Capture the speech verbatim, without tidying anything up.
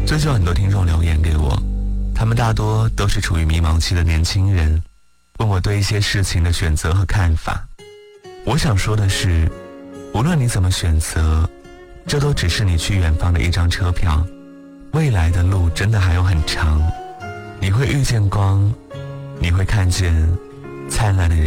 最近有很多听众留言给我，他们大多都是处于迷茫期的年轻人，问我对一些事情的选择和看法。我想说的是，无论你怎么选择，这都只是你去远方的一张车票，未来的路真的还有很长，你会遇见光，你会看见灿烂的人